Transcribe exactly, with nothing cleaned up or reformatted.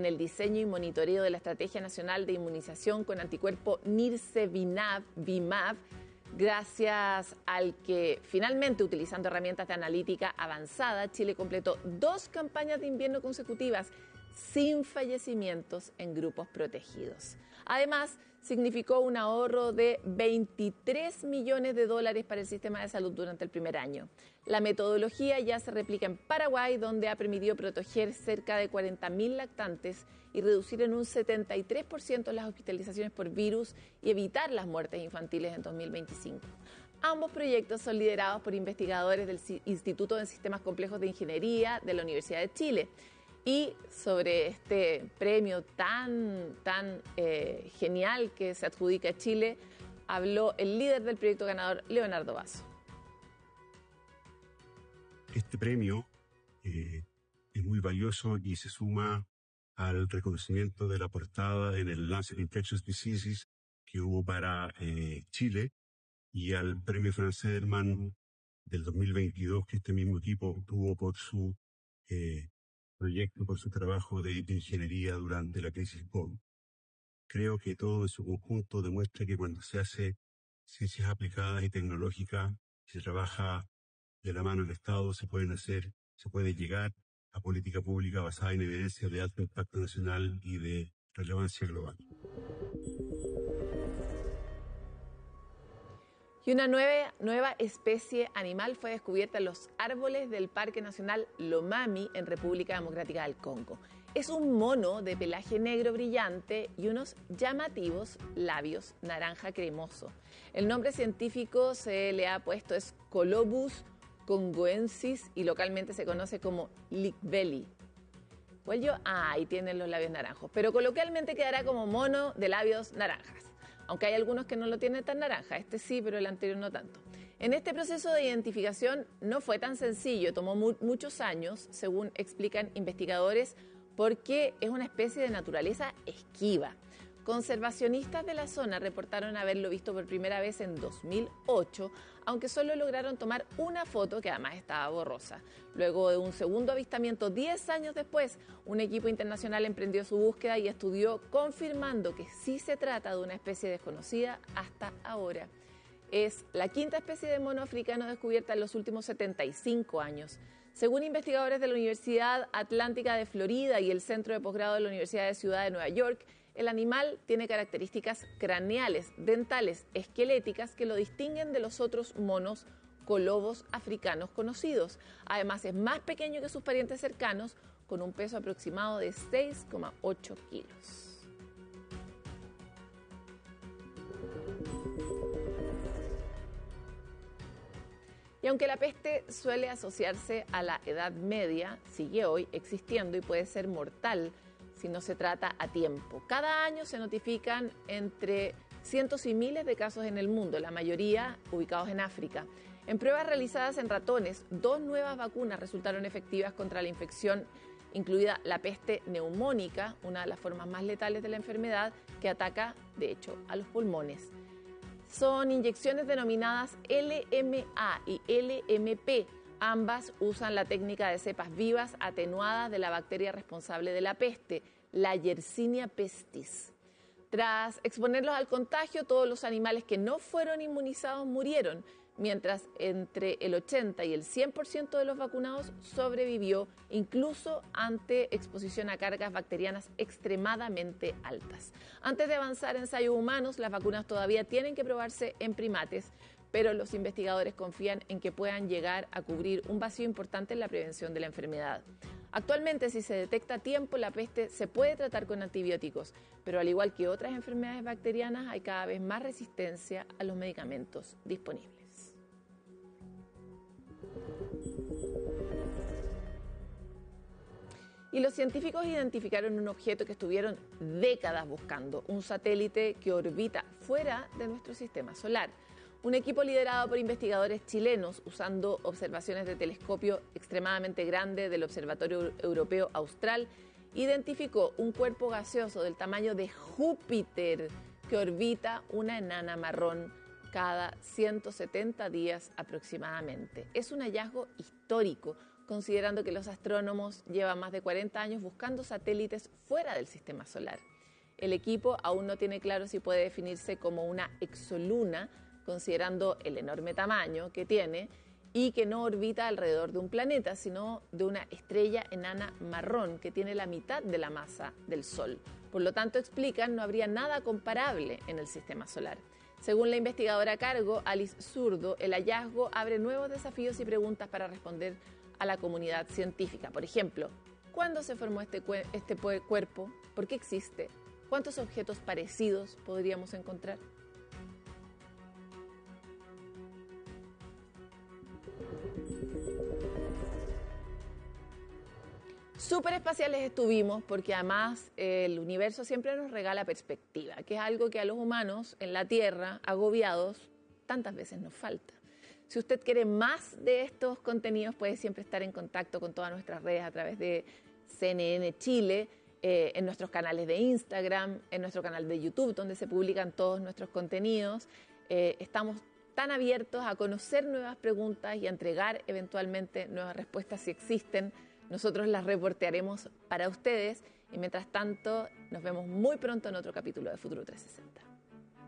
en el diseño y monitoreo de la Estrategia Nacional de Inmunización con Anticuerpo Nirsevimab, gracias al que finalmente, utilizando herramientas de analítica avanzada, Chile completó dos campañas de invierno consecutivas sin fallecimientos en grupos protegidos. Además, significó un ahorro de veintitrés millones de dólares para el sistema de salud durante el primer año. La metodología ya se replica en Paraguay, donde ha permitido proteger cerca de cuarenta mil lactantes y reducir en un setenta y tres por ciento las hospitalizaciones por virus y evitar las muertes infantiles en dos mil veinticinco. Ambos proyectos son liderados por investigadores del Instituto de Sistemas Complejos de Ingeniería de la Universidad de Chile. Y sobre este premio tan, tan eh, genial que se adjudica a Chile, habló el líder del proyecto ganador, Leonardo Basso. Este premio eh, es muy valioso y se suma al reconocimiento de la portada en el Lancet Infectious Diseases que hubo para eh, Chile y al premio Franz Edelman del dos mil veintidós que este mismo equipo obtuvo por su eh, proyecto, por su trabajo de ingeniería durante la crisis COVID. Creo que todo en su conjunto demuestra que cuando se hace ciencias aplicadas y tecnológicas, se trabaja de la mano del Estado, se pueden hacer, se puede llegar a política pública basada en evidencia de alto impacto nacional y de relevancia global. Y una nueva, nueva especie animal fue descubierta en los árboles del Parque Nacional Lomami en República Democrática del Congo. Es un mono de pelaje negro brillante y unos llamativos labios naranja cremoso. El nombre científico se le ha puesto es Colobus congoensis y localmente se conoce como lickbelly. Cuello, ah, ahí tienen los labios naranjos, pero coloquialmente quedará como mono de labios naranjas. Aunque hay algunos que no lo tienen tan naranja, este sí, pero el anterior no tanto. En este proceso de identificación no fue tan sencillo, tomó mu- muchos años, según explican investigadores, porque es una especie de naturaleza esquiva. Conservacionistas de la zona reportaron haberlo visto por primera vez en dos mil ocho, aunque solo lograron tomar una foto que además estaba borrosa. Luego de un segundo avistamiento, diez años después, un equipo internacional emprendió su búsqueda y estudió, confirmando que sí se trata de una especie desconocida hasta ahora. Es la quinta especie de mono africano descubierta en los últimos setenta y cinco años. Según investigadores de la Universidad Atlántica de Florida y el Centro de Posgrado de la Universidad de Ciudad de Nueva York, el animal tiene características craneales, dentales, esqueléticas que lo distinguen de los otros monos colobos africanos conocidos. Además, es más pequeño que sus parientes cercanos, con un peso aproximado de seis coma ocho kilos. Y aunque la peste suele asociarse a la Edad Media, sigue hoy existiendo y puede ser mortal si no se trata a tiempo. Cada año se notifican entre cientos y miles de casos en el mundo, la mayoría ubicados en África. En pruebas realizadas en ratones, dos nuevas vacunas resultaron efectivas contra la infección, incluida la peste neumónica, una de las formas más letales de la enfermedad, que ataca, de hecho, a los pulmones. Son inyecciones denominadas L M A y L M P. Ambas usan la técnica de cepas vivas atenuadas de la bacteria responsable de la peste, la Yersinia pestis. Tras exponerlos al contagio, todos los animales que no fueron inmunizados murieron, mientras entre el ochenta y el cien por ciento de los vacunados sobrevivió, incluso ante exposición a cargas bacterianas extremadamente altas. Antes de avanzar en ensayos humanos, las vacunas todavía tienen que probarse en primates, pero los investigadores confían en que puedan llegar a cubrir un vacío importante en la prevención de la enfermedad. Actualmente, si se detecta a tiempo, la peste se puede tratar con antibióticos, pero al igual que otras enfermedades bacterianas, hay cada vez más resistencia a los medicamentos disponibles. Y los científicos identificaron un objeto que estuvieron décadas buscando, un satélite que orbita fuera de nuestro sistema solar. Un equipo liderado por investigadores chilenos, usando observaciones de telescopio extremadamente grande del Observatorio Europeo Austral, identificó un cuerpo gaseoso del tamaño de Júpiter que orbita una enana marrón cada ciento setenta días aproximadamente. Es un hallazgo histórico, considerando que los astrónomos llevan más de cuarenta años buscando satélites fuera del sistema solar. El equipo aún no tiene claro si puede definirse como una exoluna, considerando el enorme tamaño que tiene y que no orbita alrededor de un planeta, sino de una estrella enana marrón que tiene la mitad de la masa del Sol. Por lo tanto, explican, no habría nada comparable en el sistema solar. Según la investigadora a cargo, Alice Zurdo, el hallazgo abre nuevos desafíos y preguntas para responder a la comunidad científica. Por ejemplo, ¿cuándo se formó este, este cuerpo? ¿Por qué existe? ¿Cuántos objetos parecidos podríamos encontrar? Súper espaciales estuvimos porque además el universo siempre nos regala perspectiva, que es algo que a los humanos en la Tierra, agobiados, tantas veces nos falta. Si usted quiere más de estos contenidos, puede siempre estar en contacto con todas nuestras redes a través de C N N Chile, eh, en nuestros canales de Instagram, en nuestro canal de YouTube, donde se publican todos nuestros contenidos. Eh, estamos tan abiertos a conocer nuevas preguntas y a entregar eventualmente nuevas respuestas si existen. Nosotros las reportearemos para ustedes y mientras tanto nos vemos muy pronto en otro capítulo de Futuro trescientos sesenta.